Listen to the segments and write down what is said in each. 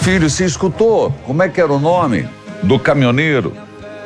Filho, você escutou? Como é que era o nome do caminhoneiro?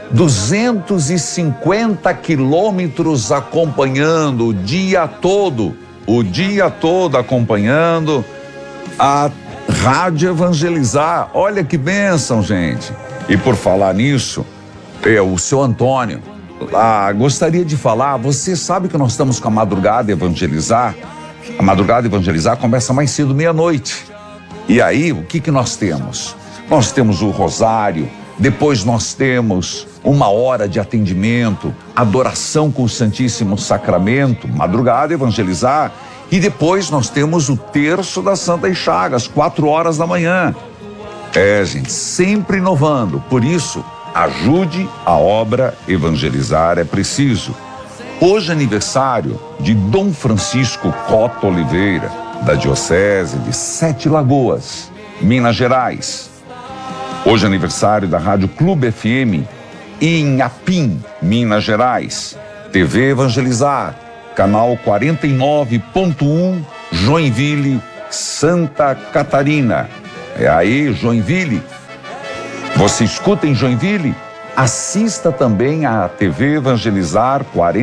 250 quilômetros acompanhando o dia todo acompanhando a Rádio Evangelizar. Olha que bênção, gente. E por falar nisso, o seu Antônio, gostaria de falar, você sabe que nós estamos com a Madrugada Evangelizar? A Madrugada Evangelizar começa mais cedo, meia-noite. E aí, o que nós temos? Nós temos o rosário, depois nós temos 1 hora de atendimento, adoração com o Santíssimo Sacramento, Madrugada Evangelizar, e depois nós temos o terço das Santas Chagas, 4 horas da manhã. Gente, sempre inovando, por isso, ajude a obra Evangelizar, é preciso. Hoje é aniversário de Dom Francisco Cota Oliveira, da Diocese de Sete Lagoas, Minas Gerais. Hoje é aniversário da Rádio Clube FM em Apim, Minas Gerais. TV Evangelizar, canal 49.1, Joinville, Santa Catarina. É aí, Joinville. Você escuta em Joinville? Assista também à TV Evangelizar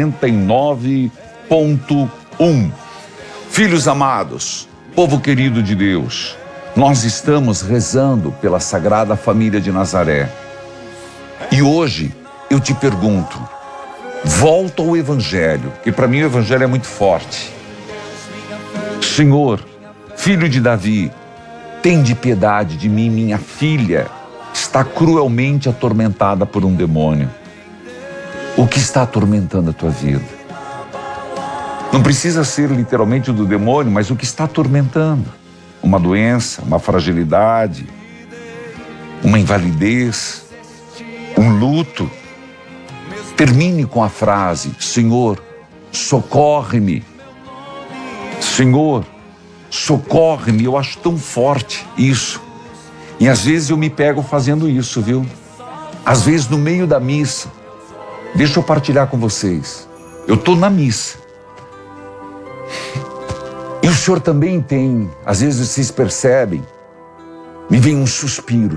49.1. Filhos amados, povo querido de Deus, nós estamos rezando pela Sagrada Família de Nazaré. E hoje eu te pergunto, volta ao Evangelho, que para mim o Evangelho é muito forte. Senhor, filho de Davi, tende piedade de mim, minha filha está cruelmente atormentada por um demônio. O que está atormentando a tua vida? Não precisa ser literalmente do demônio, mas o que está atormentando? Uma doença, uma fragilidade, uma invalidez, um luto. Termine com a frase: Senhor, socorre-me. Senhor, socorre-me. Eu acho tão forte isso. E às vezes eu me pego fazendo isso, viu? Às vezes no meio da missa. Deixa eu partilhar com vocês. Eu estou na missa. E o Senhor também tem, às vezes vocês percebem, me vem um suspiro.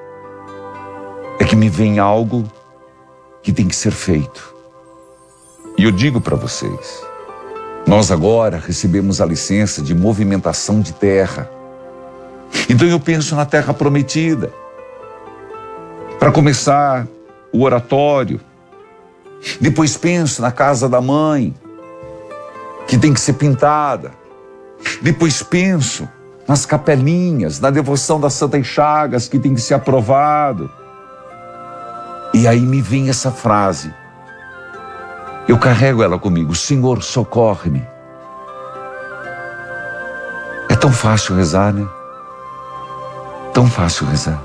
É que me vem algo que tem que ser feito. E eu digo para vocês, nós agora recebemos a licença de movimentação de terra. Então eu penso na terra prometida. Para começar, o oratório. Depois penso na casa da mãe, que tem que ser pintada. Depois penso nas capelinhas, na devoção das Santas Chagas, que tem que ser aprovado. E aí me vem essa frase. Eu carrego ela comigo: Senhor, socorre-me. É tão fácil rezar, né? Tão fácil rezar.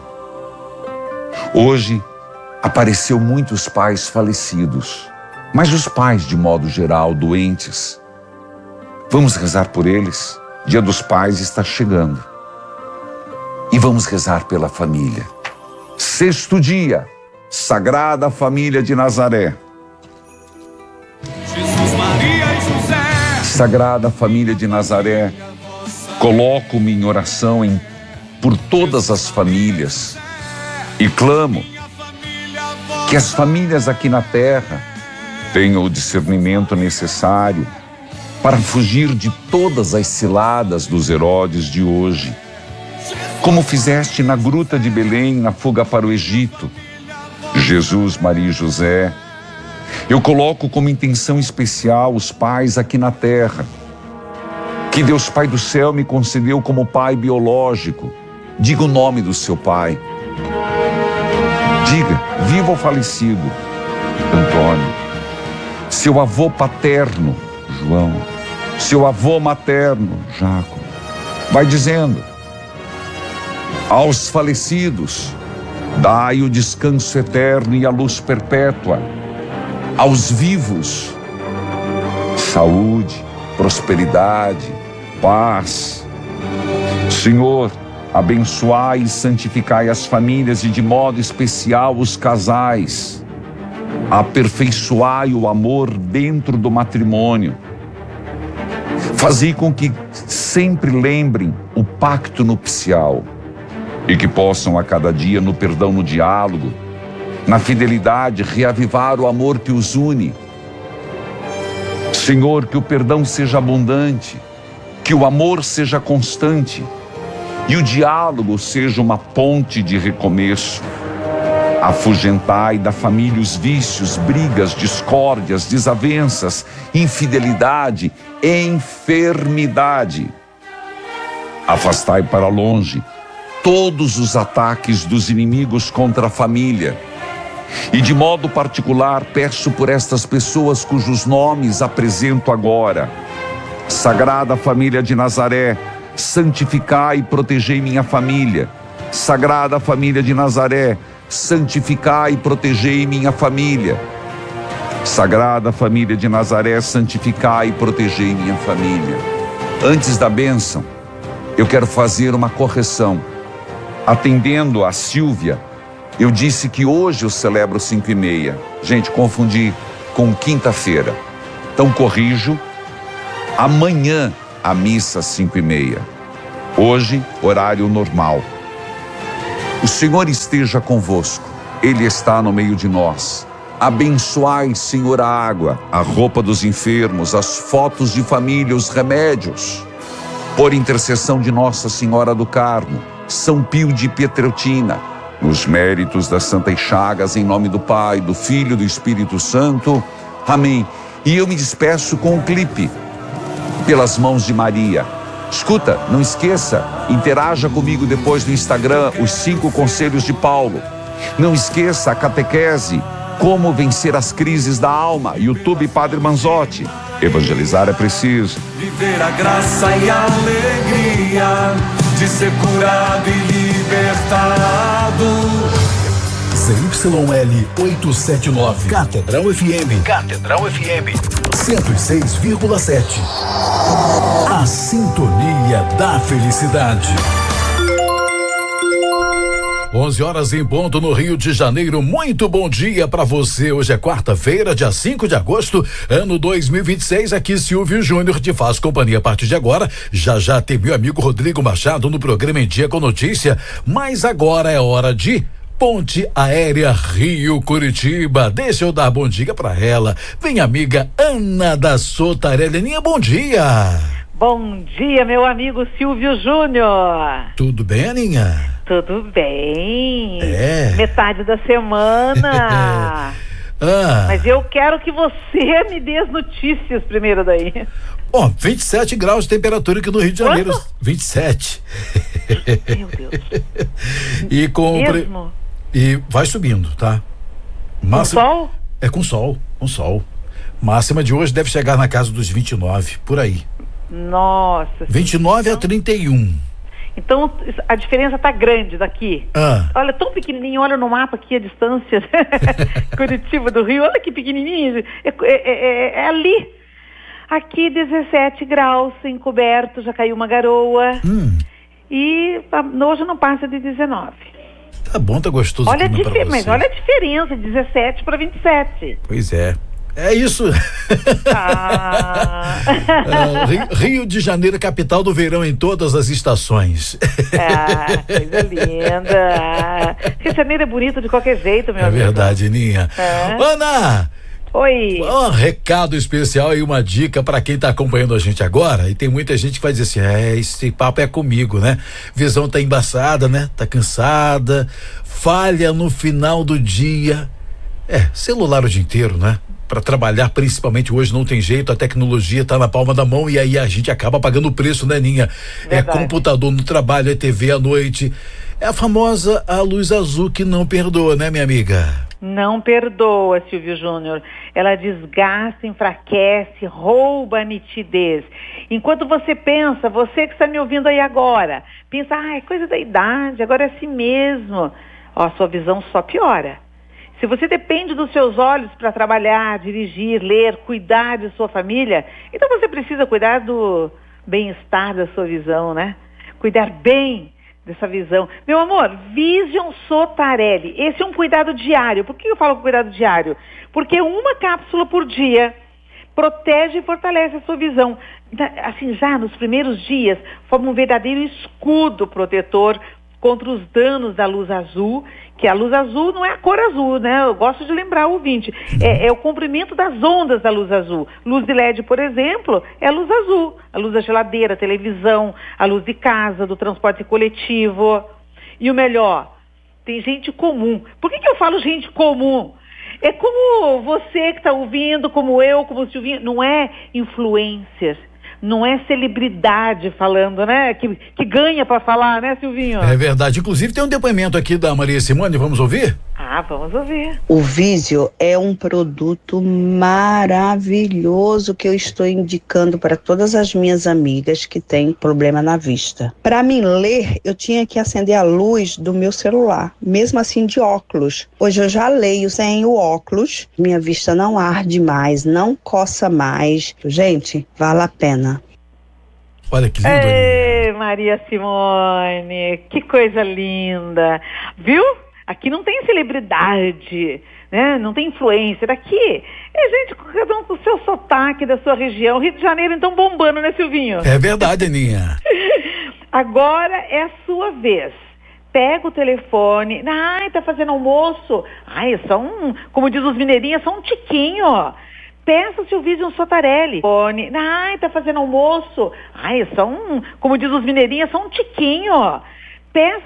Hoje apareceu muitos pais falecidos, mas os pais, de modo geral, doentes. Vamos rezar por eles. Dia dos Pais está chegando. E vamos rezar pela família. 6º dia, Sagrada Família de Nazaré. Jesus, Maria e José. Sagrada Família de Nazaré, coloco-me em oração por todas as famílias e clamo que as famílias aqui na terra tenham o discernimento necessário para fugir de todas as ciladas dos Herodes de hoje, como fizeste na gruta de Belém, na fuga para o Egito. Jesus, Maria e José, eu coloco como intenção especial os pais aqui na terra, que Deus Pai do céu me concedeu como pai biológico. Diga o nome do seu pai. Diga, vivo ou falecido, Antônio. Seu avô paterno, João. Seu avô materno, Jacob. Vai dizendo: aos falecidos, dai o descanso eterno e a luz perpétua. Aos vivos, saúde, prosperidade, paz. Senhor, abençoai e santificai as famílias e de modo especial os casais. Aperfeiçoai o amor dentro do matrimônio. Fazei com que sempre lembrem o pacto nupcial. e que possam a cada dia, no perdão, no diálogo, na fidelidade, reavivar o amor que os une. Senhor, que o perdão seja abundante, que o amor seja constante e o diálogo seja uma ponte de recomeço. Afugentai da família os vícios, brigas, discórdias, desavenças, infidelidade, enfermidade. Afastai para longe todos os ataques dos inimigos contra a família. E de modo particular peço por estas pessoas cujos nomes apresento agora. Sagrada Família de Nazaré, santificai e protegei minha família. Sagrada Família de Nazaré, santificai e protegei minha família. Sagrada Família de Nazaré, santificai e protegei minha família. Antes da bênção, eu quero fazer uma correção. Atendendo a Silvia, eu disse que hoje eu celebro 5h30. Gente, confundi com quinta-feira. Então corrijo, amanhã a missa 5h30. Hoje, horário normal. O Senhor esteja convosco, Ele está no meio de nós. Abençoai, Senhor, a água, a roupa dos enfermos, as fotos de família, os remédios. Por intercessão de Nossa Senhora do Carmo, São Pio de Pietreutina, nos méritos das Santas Chagas, em nome do Pai, do Filho e do Espírito Santo. Amém. E eu me despeço com um clipe, Pelas Mãos de Maria. Escuta, não esqueça, interaja comigo depois no Instagram, os 5 conselhos de Paulo. Não esqueça a catequese, Como Vencer as Crises da Alma, YouTube Padre Manzotti. Evangelizar é preciso. Viver a graça e a alegria de ser curado e libertado. ZYL 879, Catedral FM. Catedral FM 106,7. A sintonia da felicidade. 11h em ponto no Rio de Janeiro. Muito bom dia para você. Hoje é quarta-feira, dia 5 de agosto, ano 2026. Aqui Silvio Júnior te faz companhia a partir de agora. Já tem meu amigo Rodrigo Machado no programa Em Dia com Notícia. Mas agora é hora de Ponte Aérea Rio-Curitiba. Deixa eu dar bom dia para ela. Vem, amiga Ana da Sotarelli. Aninha, bom dia. Bom dia, meu amigo Silvio Júnior. Tudo bem, Aninha? Tudo bem. É. Metade da semana. Mas eu quero que você me dê as notícias primeiro daí. 27 graus de temperatura aqui no Rio de Janeiro. Quanto? 27. Meu Deus. E Mesmo? E vai subindo, tá? Com sol? É com sol. Máxima de hoje deve chegar na casa dos 29, por aí. Nossa. 29 a 31. Então a diferença tá grande daqui. Olha, tão pequenininho, olha no mapa aqui a distância. Curitiba do Rio, olha que pequenininho. É ali. Aqui 17 graus, encoberto, já caiu uma garoa. E hoje não passa de 19. Tá bom, tá gostoso. Olha mas olha a diferença, 17 para 27. Pois é. É isso. Rio de Janeiro, capital do verão em todas as estações. Coisa linda. Rio de Janeiro é bonito de qualquer jeito, meu amigo. É verdade, Ninha. Ana! Oi. Um recado especial e uma dica para quem tá acompanhando a gente agora. E tem muita gente que vai dizer assim: esse papo é comigo, né? Visão tá embaçada, né? Tá cansada, falha no final do dia. Celular o dia inteiro, né? Para trabalhar, principalmente hoje, não tem jeito, a tecnologia tá na palma da mão e aí a gente acaba pagando o preço, né, Ninha? Verdade. É computador no trabalho, é TV à noite. É a famosa a luz azul que não perdoa, né, minha amiga? Não perdoa, Silvio Júnior. Ela desgasta, enfraquece, rouba a nitidez. Enquanto você pensa, você que está me ouvindo aí agora, pensa, é coisa da idade, agora é assim mesmo. A sua visão só piora. Se você depende dos seus olhos para trabalhar, dirigir, ler, cuidar de sua família, então você precisa cuidar do bem-estar da sua visão, né? Cuidar bem dessa visão. Meu amor, Vision Sotarelli, esse é um cuidado diário. Por que eu falo cuidado diário? Porque uma cápsula por dia protege e fortalece a sua visão. Assim, já nos primeiros dias, forma um verdadeiro escudo protetor contra os danos da luz azul, que a luz azul não é a cor azul, né? Eu gosto de lembrar o ouvinte. É o comprimento das ondas da luz azul. Luz de LED, por exemplo, é a luz azul. A luz da geladeira, televisão, a luz de casa, do transporte coletivo. E o melhor, tem gente comum. Por que eu falo gente comum? É como você que está ouvindo, como eu, como o Silvinho. Não é influencer. Não é celebridade falando, né? Que ganha para falar, né, Silvinho? É verdade. Inclusive tem um depoimento aqui da Maria Simone, vamos ouvir? Vamos ouvir. O Vizio é um produto maravilhoso que eu estou indicando para todas as minhas amigas que têm problema na vista. Para mim ler, eu tinha que acender a luz do meu celular, mesmo assim de óculos. Hoje eu já leio sem o óculos, minha vista não arde mais, não coça mais. Gente, vale a pena. Olha que lindo. Ei, Maria Simone, que coisa linda. Viu? Aqui não tem celebridade, né? Não tem influencer. Aqui é gente, cada um com o seu sotaque da sua região. Rio de Janeiro, então, bombando, né, Silvinho? É verdade, Aninha. Agora é a sua vez. Pega o telefone. Tá fazendo almoço. É só como diz os mineirinhos, é só um tiquinho, ó. Peça o seu Vision Sotarelli. Tá fazendo almoço. É só como diz os mineirinhos, é só um tiquinho, ó. Peça